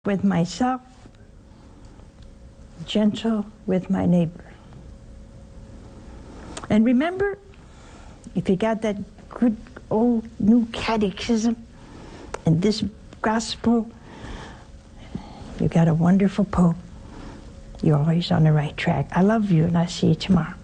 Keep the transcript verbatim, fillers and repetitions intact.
with myself, gentle with my neighbor. And remember, if you got that good old new catechism and this gospel, you got a wonderful Pope. You're always on the right track. I love you, and I'll see you tomorrow.